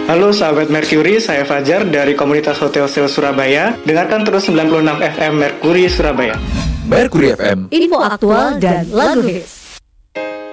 Halo sahabat Mercury, saya Fajar dari komunitas Hotel Sale Surabaya. Dengarkan terus 96 FM Mercury Surabaya. Mercury FM, info aktual dan lagu hits.